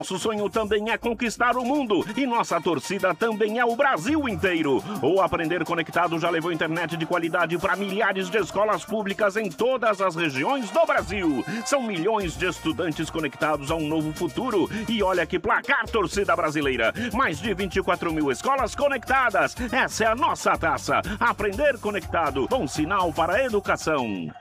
Nosso sonho também é conquistar o mundo e nossa torcida também é o Brasil inteiro. O Aprender Conectado já levou internet de qualidade para milhares de escolas públicas em todas as regiões do Brasil. São milhões de estudantes conectados a um novo futuro. E olha que placar, torcida brasileira. Mais de 24 mil escolas conectadas. Essa é a nossa taça. Aprender Conectado, bom sinal para a educação.